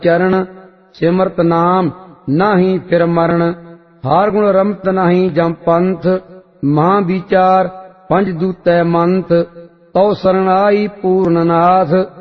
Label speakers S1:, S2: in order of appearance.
S1: चरण सिमरत नाम नाही फिर मरण। हार गुण रमत नहीं जम पंथ महाविचार पंच दूतै मंथ। तौ शरण आई पूर्णनाथ